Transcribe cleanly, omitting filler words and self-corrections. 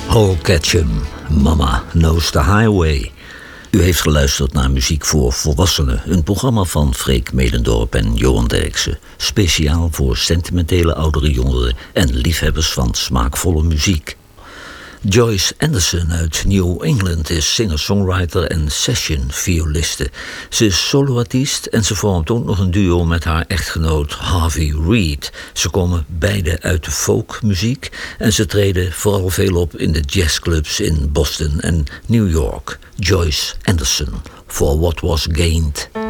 Hall Ketchum, Mama Knows the Highway. U heeft geluisterd naar Muziek voor Volwassenen, een programma van Freek Medendorp en Johan Derksen. Speciaal voor sentimentele oudere jongeren en liefhebbers van smaakvolle muziek. Joyce Anderson uit New England is singer-songwriter en session-violiste. Ze is soloartiest en ze vormt ook nog een duo met haar echtgenoot Harvey Reid. Ze komen beide uit de folkmuziek en ze treden vooral veel op in de jazzclubs in Boston en New York. Joyce Anderson, For What Was Gained.